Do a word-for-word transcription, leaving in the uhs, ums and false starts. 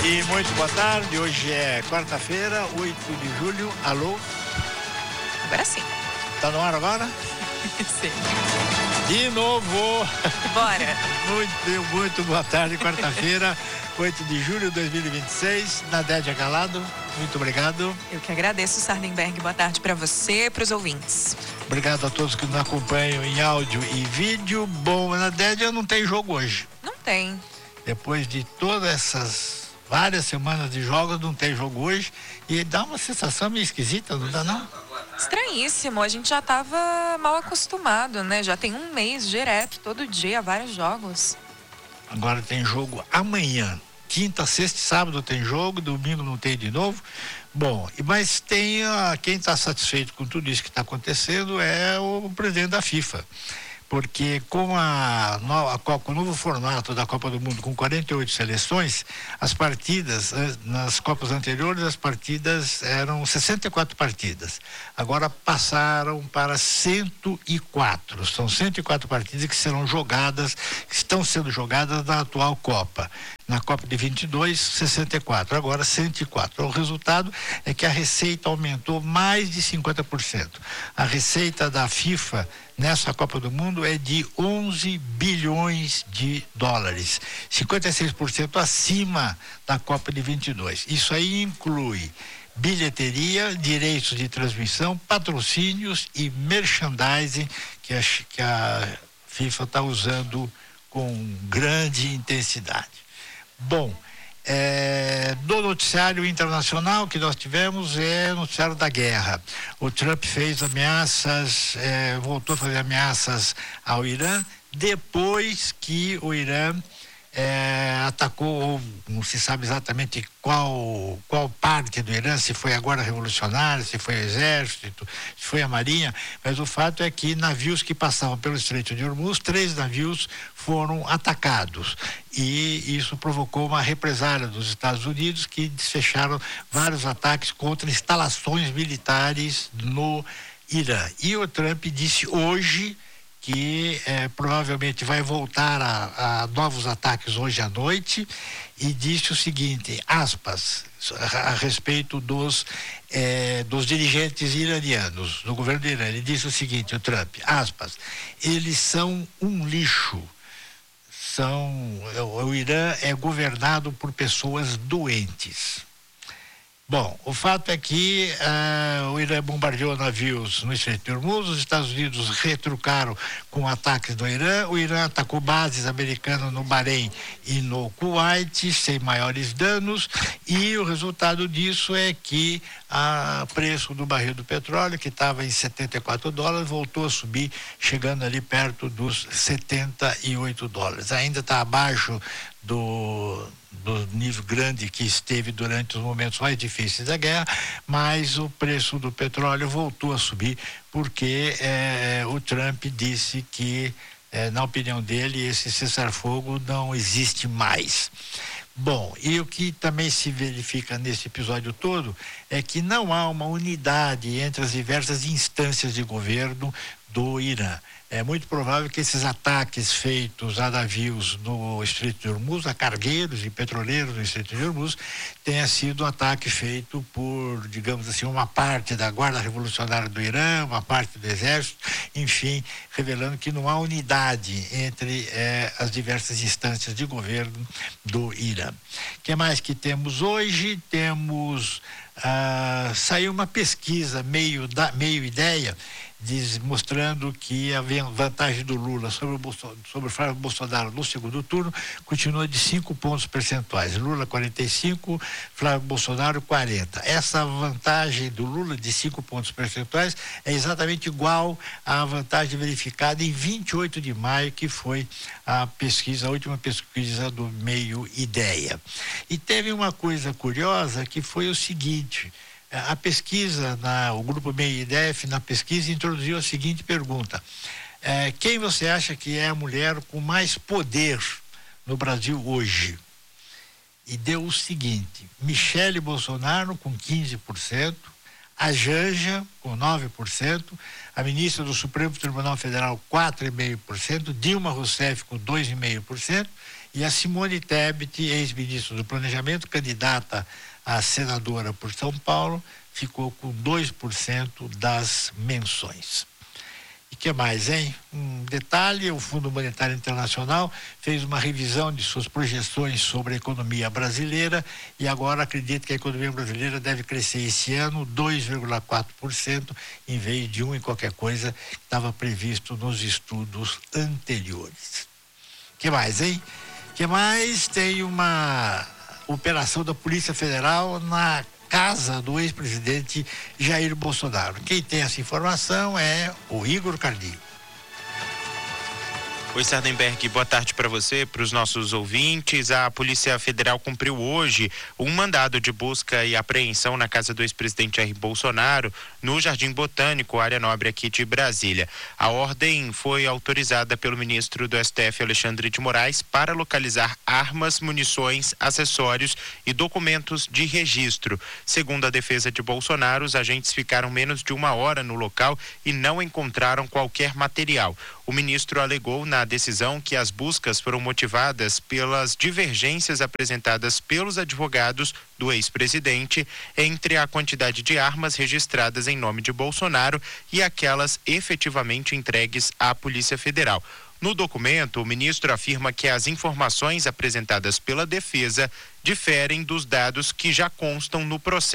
E muito boa tarde, hoje é quarta-feira, oito de julho, alô? Agora sim. Tá no ar agora? Sim. De novo! Bora! Muito, muito boa tarde, quarta-feira, oito de julho de dois mil e vinte e seis, Nadédia Galado, muito obrigado. Eu que agradeço, Sardenberg, boa tarde para você e para os ouvintes. Obrigado a todos que nos acompanham em áudio e vídeo. Bom, Nadédia, não tem jogo hoje. Não tem. Depois de todas essas várias semanas de jogos, não tem jogo hoje. E dá uma sensação meio esquisita, não dá não? Estranhíssimo, a gente já estava mal acostumado, né? Já tem um mês direto, todo dia, vários jogos. Agora tem jogo amanhã. Quinta, sexta e sábado tem jogo, domingo não tem de novo. Bom, mas tem a, quem está satisfeito com tudo isso que está acontecendo é o presidente da FIFA. Porque com, a, a, com o novo formato da Copa do Mundo, com quarenta e oito seleções, as partidas, nas Copas anteriores, as partidas eram sessenta e quatro partidas. Agora passaram para cento e quatro. São cento e quatro partidas que serão jogadas, que estão sendo jogadas na atual Copa. Na Copa de vinte e dois, sessenta e quatro, agora cento e quatro. O resultado é que a receita aumentou mais de cinquenta por cento. A receita da FIFA nessa Copa do Mundo é de onze bilhões de dólares, cinquenta e seis por cento acima da Copa de vinte e dois. Isso aí inclui bilheteria, direitos de transmissão, patrocínios e merchandising que a, que a FIFA está usando com grande intensidade. Bom, é, do noticiário internacional que nós tivemos é o noticiário da guerra. O Trump fez ameaças, é, voltou a fazer ameaças ao Irã depois que o Irã é, atacou, não se sabe exatamente qual, qual parte do Irã, se foi a Guarda Revolucionária, se foi o Exército, se foi a Marinha, mas o fato é que navios que passavam pelo Estreito de Hormuz, três navios foram atacados e isso provocou uma represália dos Estados Unidos que desfecharam vários ataques contra instalações militares no Irã. E o Trump disse hoje que eh, provavelmente vai voltar a, a novos ataques hoje à noite e disse o seguinte, aspas, a, a respeito dos, eh, dos dirigentes iranianos, do governo do Irã. Ele disse o seguinte, o Trump, aspas, eles são um lixo. São, o, o Irã é governado por pessoas doentes. Bom, o fato é que uh, o Irã bombardeou navios no Estreito de Hormuz, os Estados Unidos retrucaram com ataques no Irã, o Irã atacou bases americanas no Bahrein e no Kuwait, sem maiores danos, e o resultado disso é que o preço do barril do petróleo, que estava em setenta e quatro dólares, voltou a subir, chegando ali perto dos setenta e oito dólares. Ainda está abaixo do... do nível grande que esteve durante os momentos mais difíceis da guerra, mas o preço do petróleo voltou a subir porque eh, o Trump disse que, eh, na opinião dele, esse cessar-fogo não existe mais. Bom, e o que também se verifica nesse episódio todo é que não há uma unidade entre as diversas instâncias de governo do Irã. É muito provável que esses ataques feitos a navios no Estreito de Hormuz, a cargueiros e petroleiros no Estreito de Hormuz, tenha sido um ataque feito por, digamos assim, uma parte da Guarda Revolucionária do Irã, uma parte do Exército, enfim, revelando que não há unidade entre eh, as diversas instâncias de governo do Irã. O que mais que temos hoje? Temos, ah, saiu uma pesquisa meio, da, meio ideia, Diz, mostrando que a vantagem do Lula sobre o, Bolso, sobre o Flávio Bolsonaro no segundo turno continua de cinco pontos percentuais. Lula quarenta e cinco, Flávio Bolsonaro quarenta. Essa vantagem do Lula de cinco pontos percentuais é exatamente igual à vantagem verificada em vinte e oito de maio, que foi a pesquisa, a última pesquisa do Meio Ideia. E teve uma coisa curiosa que foi o seguinte: a pesquisa, na, o grupo Meio Ideia, na pesquisa, introduziu a seguinte pergunta: é, quem você acha que é a mulher com mais poder no Brasil hoje? E deu o seguinte: Michele Bolsonaro com quinze por cento, a Janja com nove por cento, a ministra do Supremo Tribunal Federal quatro vírgula cinco por cento, Dilma Rousseff com dois vírgula cinco por cento E a Simone Tebet, ex-ministra do Planejamento, candidata a senadora por São Paulo, ficou com dois por cento das menções. E que mais, hein? Um detalhe, o Fundo Monetário Internacional fez uma revisão de suas projeções sobre a economia brasileira e agora acredita que a economia brasileira deve crescer esse ano dois vírgula quatro por cento em vez de um e qualquer coisa que estava previsto nos estudos anteriores. Que mais, hein? Que mais? Tem uma operação da Polícia Federal na casa do ex-presidente Jair Bolsonaro. Quem tem essa informação é o Igor Cardinho. Oi, Sardenberg, boa tarde para você, para os nossos ouvintes. A Polícia Federal cumpriu hoje um mandado de busca e apreensão na casa do ex-presidente Jair Bolsonaro, no Jardim Botânico, área nobre aqui de Brasília. A ordem foi autorizada pelo ministro do S T F, Alexandre de Moraes, para localizar armas, munições, acessórios e documentos de registro. Segundo a defesa de Bolsonaro, os agentes ficaram menos de uma hora no local e não encontraram qualquer material. O ministro alegou na decisão que as buscas foram motivadas pelas divergências apresentadas pelos advogados do ex-presidente entre a quantidade de armas registradas em nome de Bolsonaro e aquelas efetivamente entregues à Polícia Federal. No documento, o ministro afirma que as informações apresentadas pela defesa diferem dos dados que já constam no processo.